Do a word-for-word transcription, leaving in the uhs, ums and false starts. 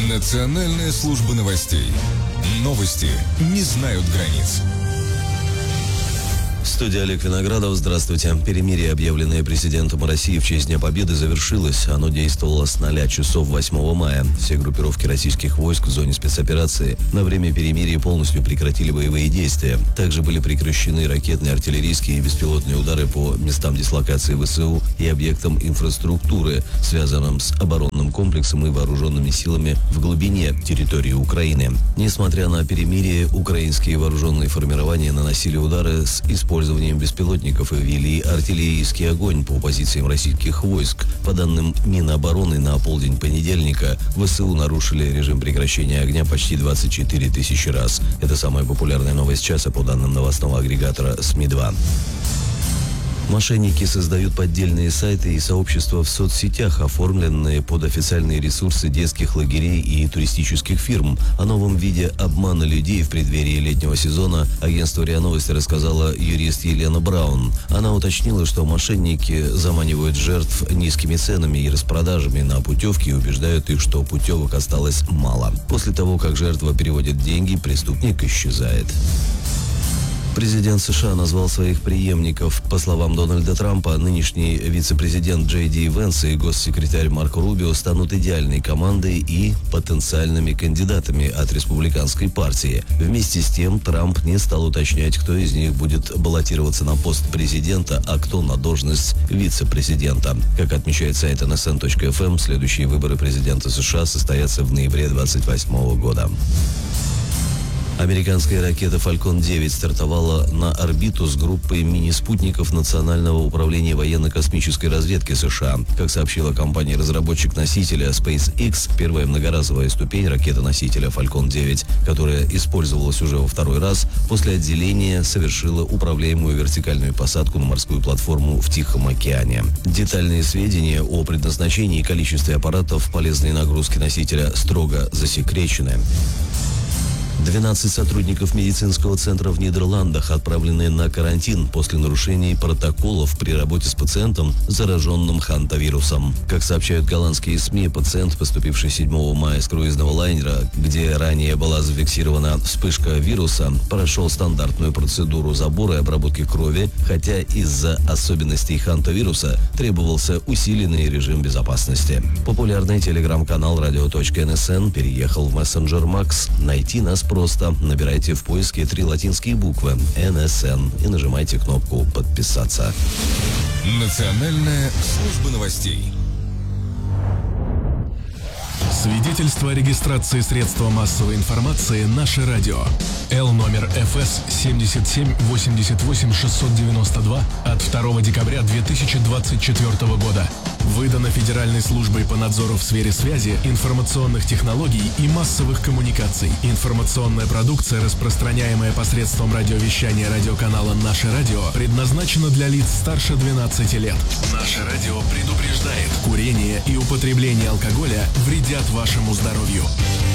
Национальная служба новостей. Новости не знают границ. Студия Олег Виноградов. Здравствуйте. Перемирие, объявленное президентом России в честь Дня Победы, завершилось. Оно действовало с ноля часов восьмого мая. Все группировки российских войск в зоне спецоперации на время перемирия полностью прекратили боевые действия. Также были прекращены ракетные, артиллерийские и беспилотные удары по местам дислокации ВСУ и объектам инфраструктуры, связанным с оборонным комплексом и вооруженными силами в глубине территории Украины. Несмотря на перемирие, украинские вооруженные формирования наносили удары с использованием использованием беспилотников и вели артиллерийский огонь по позициям российских войск. По данным Минобороны, на полдень понедельника ВСУ нарушили режим прекращения огня почти двадцать четыре тысячи раз. Это самая популярная новость часа по данным новостного агрегатора СМИ два. Мошенники создают поддельные сайты и сообщества в соцсетях, оформленные под официальные ресурсы детских лагерей и туристических фирм. О новом виде обмана людей в преддверии летнего сезона агентству РИА Новости рассказала юрист Елена Браун. Она уточнила, что мошенники заманивают жертв низкими ценами и распродажами на путевки и убеждают их, что путевок осталось мало. После того, как жертва переводит деньги, преступник исчезает. Президент США назвал своих преемников. По словам Дональда Трампа, нынешний вице-президент Джей Ди Венс и госсекретарь Марко Рубио станут идеальной командой и потенциальными кандидатами от республиканской партии. Вместе с тем, Трамп не стал уточнять, кто из них будет баллотироваться на пост президента, а кто на должность вице-президента. Как отмечает сайт эн эс эн точка эф эм, следующие выборы президента США состоятся в ноябре двадцать восьмого года. Американская ракета «Фалькон девять» стартовала на орбиту с группой мини-спутников Национального управления военно-космической разведки США. Как сообщила компания-разработчик носителя SpaceX, первая многоразовая ступень ракеты-носителя «Фалькон девять», которая использовалась уже во второй раз, после отделения совершила управляемую вертикальную посадку на морскую платформу в Тихом океане. Детальные сведения о предназначении и количестве аппаратов полезной нагрузки носителя строго засекречены. двенадцать сотрудников медицинского центра в Нидерландах отправлены на карантин после нарушений протоколов при работе с пациентом, зараженным хантавирусом. Как сообщают голландские СМИ, пациент, поступивший седьмого мая с круизного лайнера, где ранее была зафиксирована вспышка вируса, прошел стандартную процедуру забора и обработки крови, хотя из-за особенностей хантавируса требовался усиленный режим безопасности. Популярный телеграм-канал радио точка эн эс эн переехал в мессенджер Макс. Найти нас просто набирайте в поиске три латинские буквы эн эс эн и нажимайте кнопку «Подписаться». Национальная служба новостей. Свидетельство о регистрации средства массовой информации «Наше радио». Л номер эф эс семь семь восемь восемь шесть девять два от второго декабря две тысячи двадцать четвёртого года. Выдано Федеральной службой по надзору в сфере связи, информационных технологий и массовых коммуникаций. Информационная продукция, распространяемая посредством радиовещания радиоканала «Наше радио», предназначена для лиц старше двенадцати лет. «Наше радио» предупреждает: курение и употребление алкоголя вредят вашему здоровью.